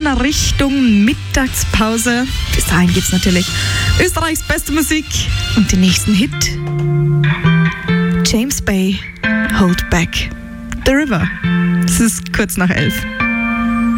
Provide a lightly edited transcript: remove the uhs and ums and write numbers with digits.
Richtung Mittagspause. Bis dahin gibt's natürlich Österreichs beste Musik und den nächsten Hit. James Bay, Hold Back. The River. Es ist kurz nach 11.